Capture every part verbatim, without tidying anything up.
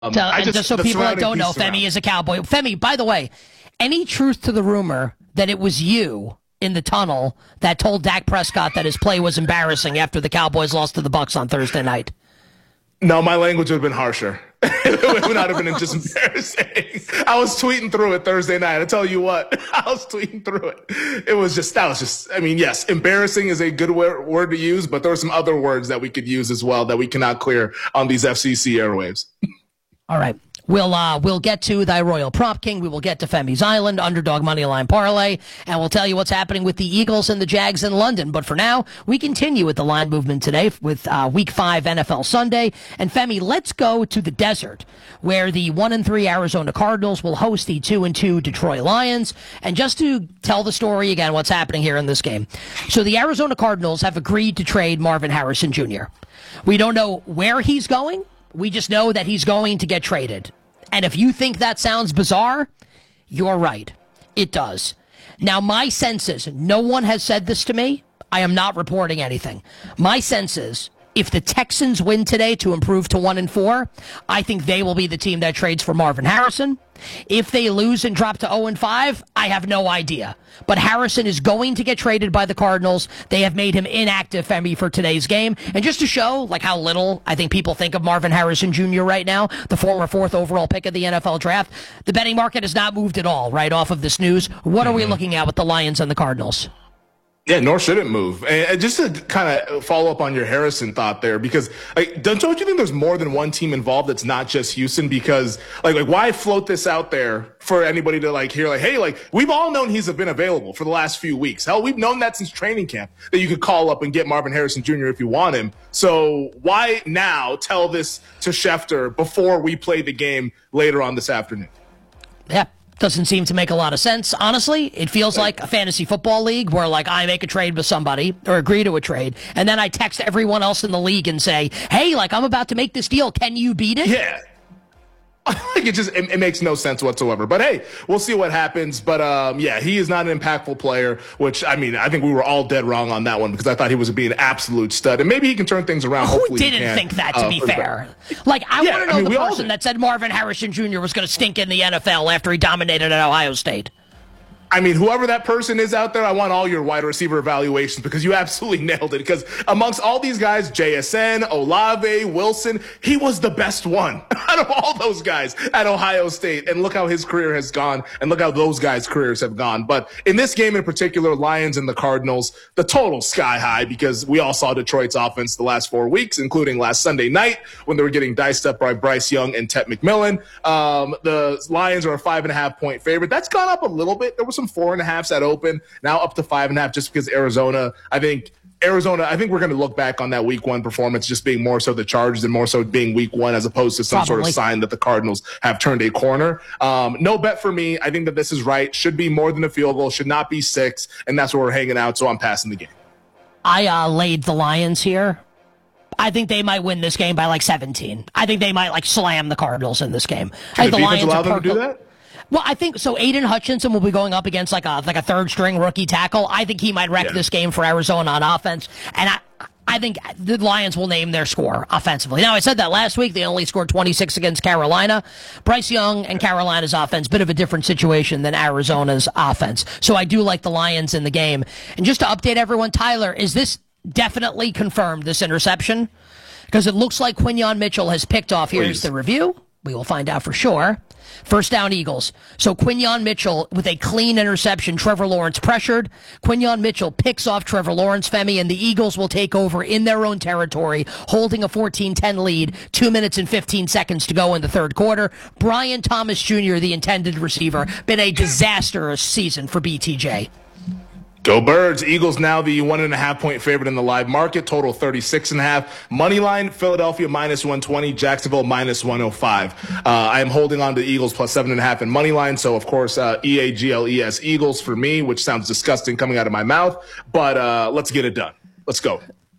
Um, So, I and just, just so the people that don't surrounding know, pieces around. Femi is a Cowboy. Femi, by the way, any truth to the rumor that it was you in the tunnel that told Dak Prescott that his play was embarrassing after the Cowboys lost to the Bucs on Thursday night? No, my language would have been harsher. It would not have been just embarrassing. I was tweeting through it Thursday night. I tell you what, I was tweeting through it. It was just, that was just, I mean, yes, embarrassing is a good word, word to use, but there are some other words that we could use as well that we cannot clear on these F C C airwaves. All right. We'll uh, we'll get to thy Royal Prop King. We will get to Femi's Island, Underdog Moneyline Parlay, and we'll tell you what's happening with the Eagles and the Jags in London. But for now, we continue with the line movement today with uh, Week five N F L Sunday. And Femi, let's go to the desert, where the one and three Arizona Cardinals will host the two and two Detroit Lions. And just to tell the story again, what's happening here in this game. So the Arizona Cardinals have agreed to trade Marvin Harrison Junior We don't know where he's going. We just know that he's going to get traded. And if you think that sounds bizarre, you're right. It does. Now, my sense is, no one has said this to me. I am not reporting anything. My sense is, if the Texans win today to improve to one and four, I think they will be the team that trades for Marvin Harrison. If they lose and drop to oh and five, I have no idea. But Harrison is going to get traded by the Cardinals. They have made him inactive, Femi, for today's game. And just to show like how little I think people think of Marvin Harrison Junior right now, the former fourth overall pick of the N F L draft, the betting market has not moved at all right off of this news. What are we looking at with the Lions and the Cardinals? Yeah, nor should it move. And just to kind of follow up on your Harrison thought there, because like, don't, don't you think there's more than one team involved that's not just Houston? Because like, like why float this out there for anybody to like hear like, hey, like we've all known he's been available for the last few weeks. Hell, we've known that since training camp that you could call up and get Marvin Harrison Junior if you want him. So why now tell this to Schefter before we play the game later on this afternoon? Yeah. Doesn't seem to make a lot of sense. Honestly, it feels like a fantasy football league where, like, I make a trade with somebody or agree to a trade, and then I text everyone else in the league and say, hey, like, I'm about to make this deal. Can you beat it? Yeah. Like it just it, it makes no sense whatsoever. But hey, we'll see what happens. But um, yeah, he is not an impactful player. Which I mean, I think we were all dead wrong on that one because I thought he was being an absolute stud, and maybe he can turn things around. Who Hopefully didn't he can, think that? To uh, be fair, like I yeah, want to know I mean, the we all person did. that said Marvin Harrison Junior was going to stink in the N F L after he dominated at Ohio State. I mean, whoever that person is out there, I want all your wide receiver evaluations because you absolutely nailed it. Because amongst all these guys, J S N, Olave, Wilson, he was the best one out of all those guys at Ohio State. And look how his career has gone and look how those guys' careers have gone. But in this game in particular, Lions and the Cardinals, the total sky high because we all saw Detroit's offense the last four weeks, including last Sunday night when they were getting diced up by Bryce Young and Ted McMillan. Um, the Lions are a five and a half point favorite. That's gone up a little bit. There was some four and a halfs at open, now up to five and a half just because Arizona, I think Arizona, I think we're going to look back on that week one performance just being more so the Chargers and more so being week one as opposed to some Probably. sort of sign that the Cardinals have turned a corner. Um, no bet for me. I think that this is right. Should be more than a field goal, should not be six, and that's where we're hanging out, so I'm passing the game. I uh, laid the Lions here. I think they might win this game by like seventeen. I think they might like slam the Cardinals in this game. I think Can the the defense Lions allow are them to do percol- that? Well, I think so. Aiden Hutchinson will be going up against like a like a third string rookie tackle. I think he might wreck Yeah. this game for Arizona on offense, and I I think the Lions will name their score offensively. Now, I said that last week. They only scored twenty-six against Carolina. Bryce Young and Carolina's offense, bit of a different situation than Arizona's offense. So I do like the Lions in the game. And just to update everyone, Tyler, is this definitely confirmed, this interception? Because it looks like Quinyon Mitchell has picked off. Here's Please. the review. We will find out for sure. First down, Eagles. So Quinyon Mitchell with a clean interception. Trevor Lawrence pressured. Quinyon Mitchell picks off Trevor Lawrence, Femi, and the Eagles will take over in their own territory, holding a fourteen ten lead. Two minutes and fifteen seconds to go in the third quarter. Brian Thomas Junior, the intended receiver, been a disastrous season for B T J. Go Birds. Eagles now the one and a half point favorite in the live market. Total thirty-six and a half. Money line, Philadelphia minus one twenty, Jacksonville minus one oh five. Uh, I am holding on to the Eagles plus seven and a half in money line. So of course, uh, E A G L E S Eagles for me, which sounds disgusting coming out of my mouth, but, uh, let's get it done. Let's go.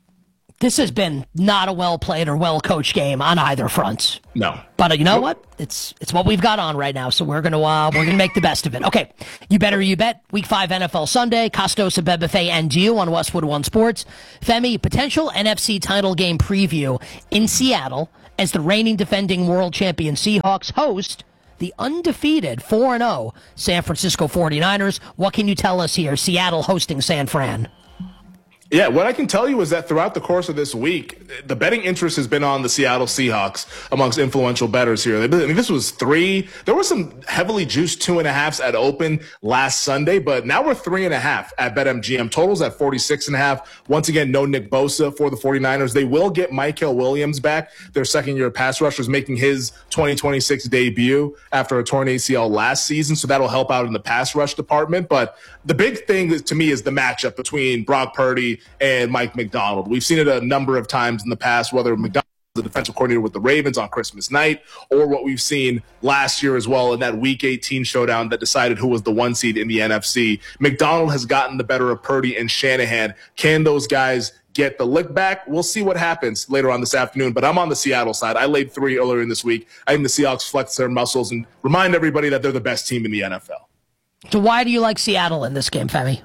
This has been not a well-played or well-coached game on either front. No. But uh, you know Nope. what? It's it's what we've got on right now, so we're gonna uh, we're gonna make the best of it. Okay, you better you bet. Week five N F L Sunday, Costos Abed Buffet and you on Westwood One Sports. Femi, potential N F C title game preview in Seattle as the reigning defending world champion Seahawks host the undefeated four and oh San Francisco forty-niners. What can you tell us here? Seattle hosting San Fran. Yeah, what I can tell you is that throughout the course of this week, the betting interest has been on the Seattle Seahawks amongst influential bettors here. I mean, this was three. There were some heavily juiced two and a halves at open last Sunday, but now we're three and a half at BetMGM. Totals at forty-six and a half. Once again, no Nick Bosa for the forty-niners. They will get Mykel Williams back. Their second year pass rusher is making his twenty twenty-six debut after a torn A C L last season. So that'll help out in the pass rush department. But the big thing to me is the matchup between Brock Purdy and Mike Macdonald. We've seen it a number of times in the past, whether Macdonald was the defensive coordinator with the Ravens on Christmas night, or what we've seen last year as well in that Week eighteen showdown that decided who was the one seed in the N F C. Macdonald has gotten the better of Purdy and Shanahan. Can those guys get the lick back? We'll see what happens later on this afternoon, but I'm on the Seattle side. I laid three earlier in this week. I think the Seahawks flex their muscles and remind everybody that they're the best team in the N F L. So why do you like Seattle in this game, Femi?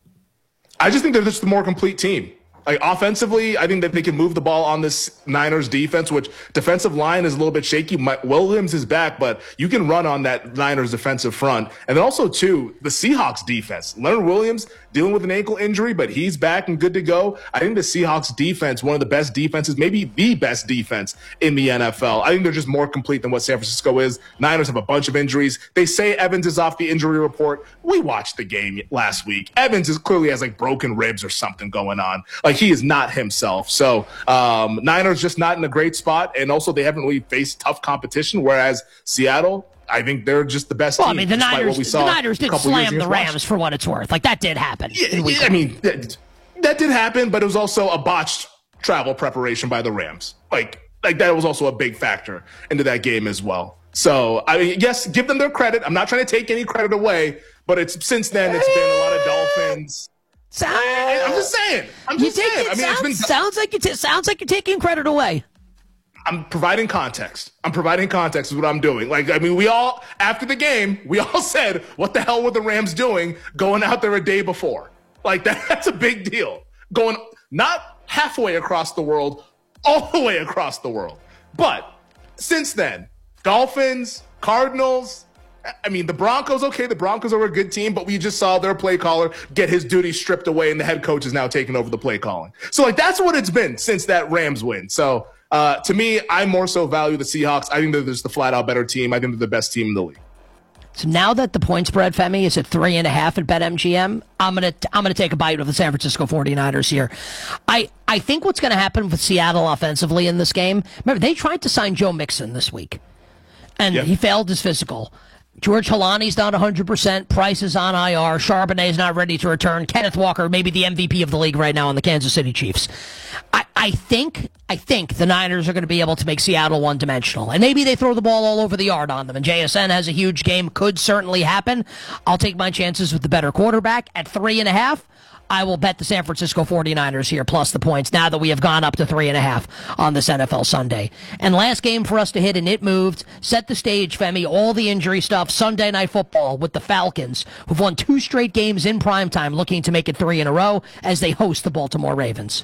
I just think they're just the more complete team. Like offensively, I think that they can move the ball on this Niners defense, which defensive line is a little bit shaky. Mike Williams is back, but you can run on that Niners defensive front. And then also, too, the Seahawks defense. Leonard Williams dealing with an ankle injury, but he's back and good to go. I think the Seahawks defense, one of the best defenses, maybe the best defense in the N F L. I think they're just more complete than what San Francisco is. Niners have a bunch of injuries. They say Evans is off the injury report. We watched the game last week. Evans is clearly has like broken ribs or something going on. Like he is not himself. So um, Niners just not in a great spot. And also they haven't really faced tough competition, whereas Seattle, I think they're just the best well, team. I mean, the Niners, the Niners did slam the Rams Washington. for what it's worth. Like, that did happen. Yeah, I mean, that, that did happen, but it was also a botched travel preparation by the Rams. Like, like that was also a big factor into that game as well. So, I mean, yes, give them their credit. I'm not trying to take any credit away, but it's since then it's been a lot of Dolphins. Sound, I, I'm just saying. I'm just saying. It, I mean, sounds, it's been sounds like it sounds like you're taking credit away. I'm providing context. I'm providing context is what I'm doing. Like, I mean, we all, after the game, we all said, what the hell were the Rams doing going out there a day before? Like, that, that's a big deal. Going not halfway across the world, all the way across the world. But since then, Dolphins, Cardinals, I mean, the Broncos, okay, the Broncos are a good team, but we just saw their play caller get his duty stripped away, and the head coach is now taking over the play calling. So, like, that's what it's been since that Rams win. So, Uh, to me, I more so value the Seahawks. I think they're just the flat-out better team. I think they're the best team in the league. So now that the point spread, Femi, is at three and a half at BetMGM, I'm gonna I'm gonna take a bite of the San Francisco forty-niners here. I I think what's gonna happen with Seattle offensively in this game. Remember, they tried to sign Joe Mixon this week, and yep. he failed his physical. George Halani's not one hundred percent. Price is on I R. Charbonnet's not ready to return. Kenneth Walker, maybe the M V P of the league right now on the Kansas City Chiefs. I, I think I think the Niners are going to be able to make Seattle one-dimensional. And maybe they throw the ball all over the yard on them. And J S N has a huge game. Could certainly happen. I'll take my chances with the better quarterback at three and a half. I will bet the San Francisco forty-niners here plus the points now that we have gone up to three and a half on this N F L Sunday. And last game for us to hit, and it moved. Set the stage, Femi. All the injury stuff. Sunday Night Football with the Falcons, who've won two straight games in primetime, looking to make it three in a row as they host the Baltimore Ravens.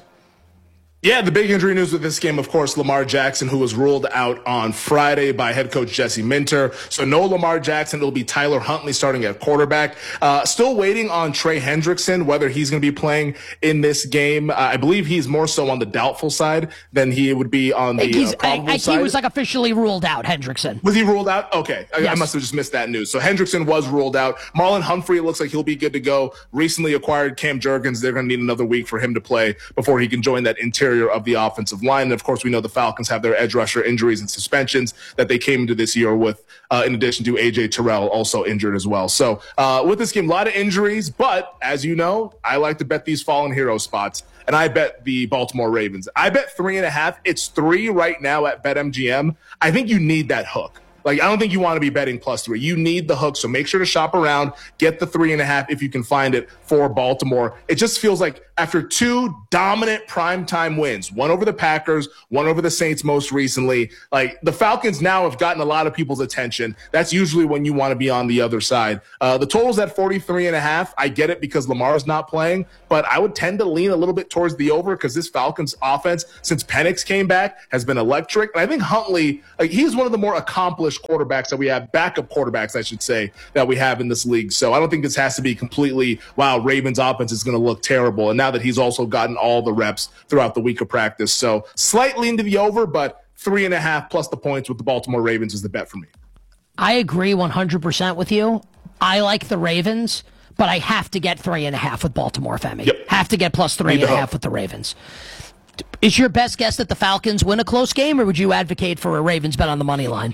Yeah, the big injury news with this game, of course, Lamar Jackson, who was ruled out on Friday by head coach Jesse Minter. So no Lamar Jackson. It'll be Tyler Huntley starting at quarterback. Uh, still waiting on Trey Hendrickson, whether he's going to be playing in this game. Uh, I believe he's more so on the doubtful side than he would be on the uh, probable I, I, side. He was like officially ruled out, Hendrickson. Was he ruled out? Okay. I, yes. I must have just missed that news. So Hendrickson was ruled out. Marlon Humphrey, it looks like he'll be good to go. Recently acquired Cam Jurgens. They're going to need another week for him to play before he can join that interior of the offensive line. And of course, we know the Falcons have their edge rusher injuries and suspensions that they came into this year with, uh, in addition to A J Terrell also injured as well. So uh, with this game, a lot of injuries, but as you know, I like to bet these fallen hero spots, and I bet the Baltimore Ravens. I bet three and a half. It's three right now at BetMGM. I think you need that hook. Like, I don't think you want to be betting plus three. You need the hook, so make sure to shop around, get the three and a half if you can find it for Baltimore. It just feels like after two dominant primetime wins, one over the Packers, one over the Saints most recently, like the Falcons now have gotten a lot of people's attention. That's usually when you want to be on the other side. Uh, the total's at forty-three and a half. I get it because Lamar's not playing, but I would tend to lean a little bit towards the over because this Falcons offense, since Penix came back, has been electric. And I think Huntley, like, he's one of the more accomplished quarterbacks that we have, backup quarterbacks, I should say, that we have in this league. So I don't think this has to be completely, wow, Ravens offense is going to look terrible. And now that he's also gotten all the reps throughout the week of practice. So slightly into the over, but three and a half plus the points with the Baltimore Ravens is the bet for me. I agree one hundred percent with you. I like the Ravens, but I have to get three and a half with Baltimore, Femi. Yep. Have to get plus three and a half with the Ravens. Is your best guess that the Falcons win a close game, or would you advocate for a Ravens bet on the money line?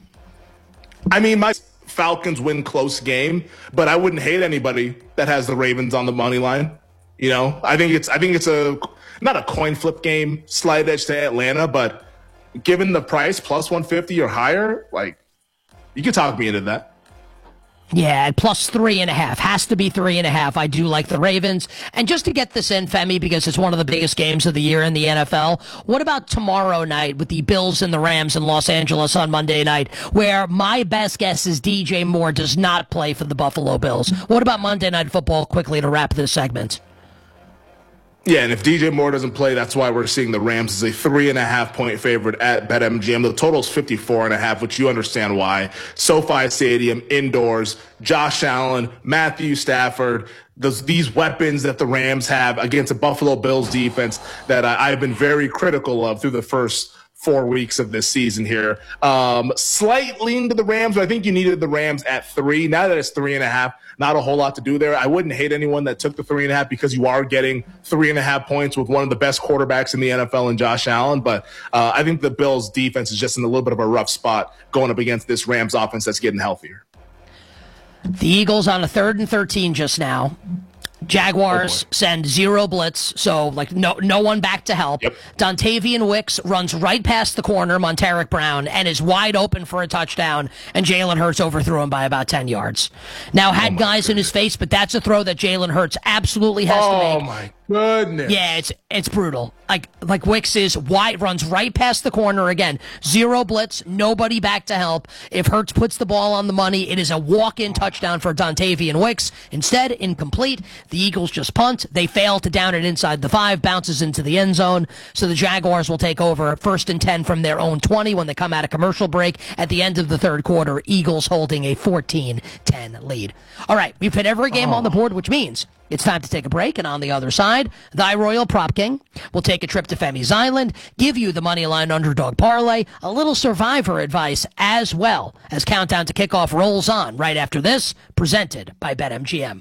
I mean, my Falcons win close game, but I wouldn't hate anybody that has the Ravens on the money line. You know, I think it's I think it's a not a coin flip game, slight edge to Atlanta, but given the price plus one fifty or higher, like, you could talk me into that. Yeah, plus three and a half. Has to be three and a half. I do like the Ravens. And just to get this in, Femi, because it's one of the biggest games of the year in the N F L, what about tomorrow night with the Bills and the Rams in Los Angeles on Monday night, where my best guess is D J Moore does not play for the Buffalo Bills? What about Monday Night Football quickly to wrap this segment? Yeah, and if D J Moore doesn't play, that's why we're seeing the Rams as a three and a half point favorite at BetMGM. The total's fifty-four and a half, which you understand why. SoFi Stadium, indoors, Josh Allen, Matthew Stafford, those, these weapons that the Rams have against a Buffalo Bills defense that I, I've been very critical of through the first four weeks of this season here. Um, slight lean to the Rams, but I think you needed the Rams at three. Now that it's three and a half, not a whole lot to do there. I wouldn't hate anyone that took the three and a half because you are getting three and a half points with one of the best quarterbacks in the N F L in Josh Allen. But uh, I think the Bills defense is just in a little bit of a rough spot going up against this Rams offense that's getting healthier. The Eagles on a third and thirteen just now. Jaguars oh send zero blitz, so like no no one back to help. Yep. Dontavian Wicks runs right past the corner, Montaric Brown, and is wide open for a touchdown, and Jalen Hurts overthrew him by about ten yards. Now, had oh guys goodness. in his face, but that's a throw that Jalen Hurts absolutely has oh to make. Oh, my goodness. Yeah, it's it's brutal. Like like Wicks is wide, runs right past the corner again. Zero blitz, nobody back to help. If Hurts puts the ball on the money, it is a walk-in touchdown for Dontavian Wicks. Instead, incomplete. The Eagles just punt. They fail to down it inside the five, bounces into the end zone. So the Jaguars will take over first and ten from their own twenty when they come out of commercial break at the end of the third quarter. Eagles holding a fourteen ten lead. All right, we've hit every game oh. on the board, which means it's time to take a break, and on the other side, Thy Royal Prop King will take a trip to Femi's Island, give you the Moneyline Underdog Parlay, a little Survivor advice, as well as Countdown to Kickoff rolls on right after this, presented by BetMGM.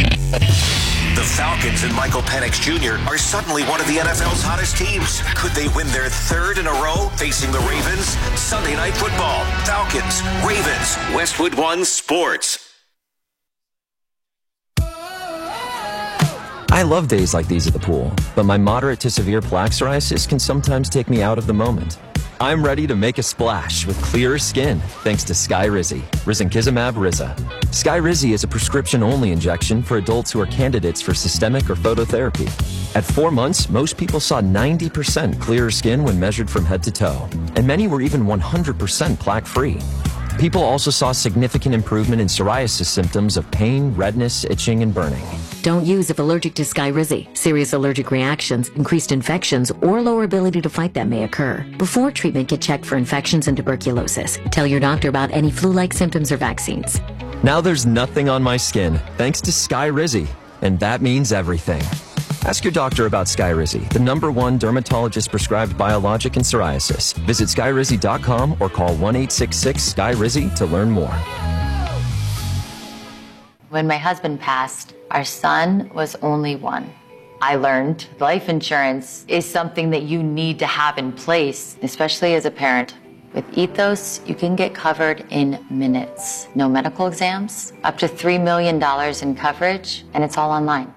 The Falcons and Michael Penix Junior are suddenly one of the N F L's hottest teams. Could they win their third in a row facing the Ravens? Sunday Night Football, Falcons, Ravens, Westwood One Sports. I love days like these at the pool, but my moderate to severe plaque psoriasis can sometimes take me out of the moment. I'm ready to make a splash with clearer skin thanks to Skyrizi, Risankizumab Riza. Skyrizi is a prescription-only injection for adults who are candidates for systemic or phototherapy. At four months, most people saw ninety percent clearer skin when measured from head to toe, and many were even one hundred percent plaque-free. People also saw significant improvement in psoriasis symptoms of pain, redness, itching, and burning. Don't use if allergic to Skyrizi. Serious allergic reactions, increased infections, or lower ability to fight them may occur. Before treatment, get checked for infections and tuberculosis. Tell your doctor about any flu-like symptoms or vaccines. Now there's nothing on my skin thanks to Skyrizi, and that means everything. Ask your doctor about Skyrizi, the number one dermatologist-prescribed biologic in psoriasis. Visit Skyrizi dot com or call one eight six six S K Y R I Z Y to learn more. When my husband passed, our son was only one. I learned life insurance is something that you need to have in place, especially as a parent. With Ethos, you can get covered in minutes. No medical exams, up to three million dollars in coverage, and it's all online.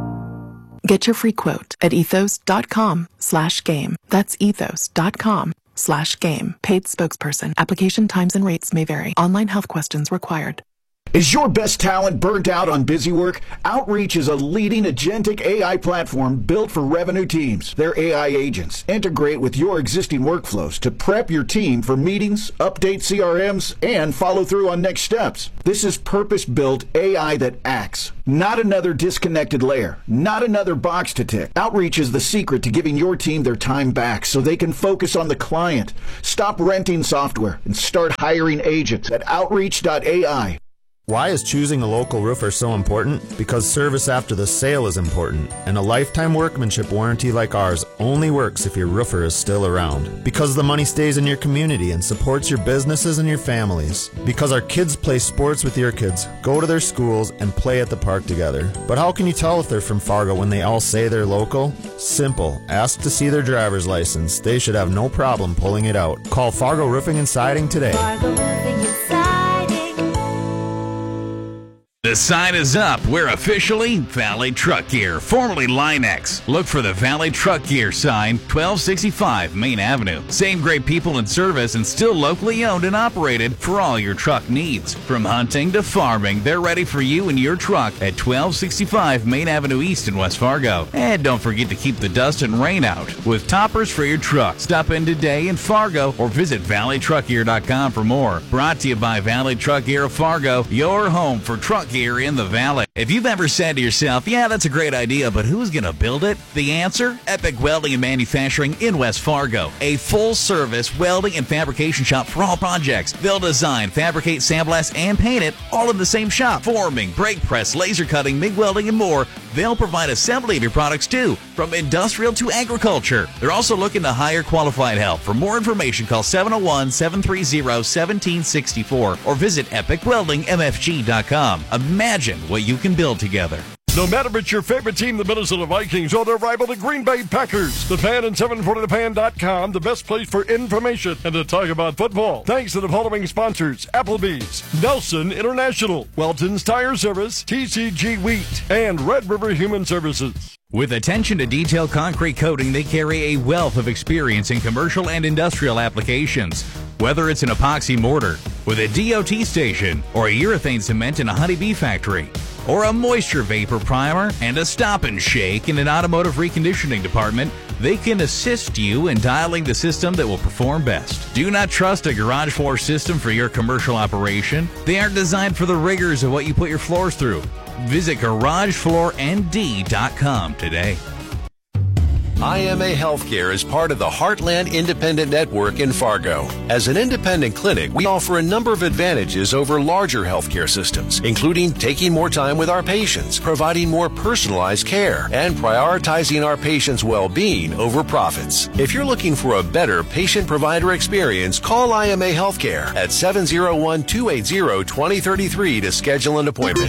Get your free quote at ethos dot com slash game. That's ethos dot com slash game. Paid spokesperson. Application times and rates may vary. Online health questions required. Is your best talent burnt out on busy work? Outreach is a leading agentic A I platform built for revenue teams. Their A I agents integrate with your existing workflows to prep your team for meetings, update C R Ms, and follow through on next steps. This is purpose-built A I that acts, not another disconnected layer, not another box to tick. Outreach is the secret to giving your team their time back so they can focus on the client. Stop renting software and start hiring agents at outreach dot A I. Why is choosing a local roofer so important? Because service after the sale is important, and a lifetime workmanship warranty like ours only works if your roofer is still around. Because the money stays in your community and supports your businesses and your families. Because our kids play sports with your kids, go to their schools, and play at the park together. But how can you tell if they're from Fargo when they all say they're local? Simple. Ask to see their driver's license. They should have no problem pulling it out. Call Fargo Roofing and Siding today. Fargo Roofing and Siding. The sign is up. We're officially Valley Truck Gear, formerly Line-X. Look for the Valley Truck Gear sign, twelve sixty-five Main Avenue. Same great people in service and still locally owned and operated for all your truck needs. From hunting to farming, they're ready for you and your truck at twelve sixty-five Main Avenue East in West Fargo. And don't forget to keep the dust and rain out with toppers for your truck. Stop in today in Fargo or visit valley truck gear dot com for more. Brought to you by Valley Truck Gear of Fargo, your home for truck gear in the Valley. If you've ever said to yourself, yeah, that's a great idea, but who's going to build it? The answer? Epic Welding and Manufacturing in West Fargo. A full-service welding and fabrication shop for all projects. They'll design, fabricate, sandblast, and paint it all in the same shop. Forming, brake press, laser cutting, MIG welding, and more. They'll provide assembly of your products too, from industrial to agriculture. They're also looking to hire qualified help. For more information, call seven oh one, seven three zero, one seven six four or visit epic welding m f g dot com. Imagine what you can build together. No matter if it's your favorite team, the Minnesota Vikings, or their rival, the Green Bay Packers, The Fan and seven forty the fan dot com, the best place for information and to talk about football. Thanks to the following sponsors: Applebee's, Nelson International, Welton's Tire Service, T C G Wheat, and Red River Human Services. With attention to detail concrete coating, they carry a wealth of experience in commercial and industrial applications. Whether it's an epoxy mortar with a D O T station, or a urethane cement in a honeybee factory, or a moisture vapor primer and a stop and shake in an automotive reconditioning department, they can assist you in dialing the system that will perform best. Do not trust a garage floor system for your commercial operation. They aren't designed for the rigors of what you put your floors through. Visit garage floor n d dot com today. I M A Healthcare is part of the Heartland Independent Network in Fargo. As an independent clinic, we offer a number of advantages over larger healthcare systems, including taking more time with our patients, providing more personalized care, and prioritizing our patients' well-being over profits. If you're looking for a better patient-provider experience, call I M A Healthcare at seven oh one, two eight zero, two oh three three to schedule an appointment.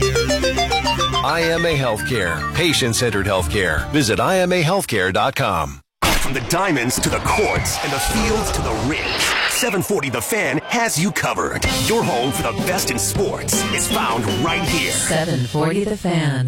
I M A Healthcare, patient-centered healthcare. Visit I M A healthcare dot com. From the diamonds to the courts and the fields to the ring, seven forty The Fan has you covered. Your home for the best in sports is found right here. seven forty The Fan.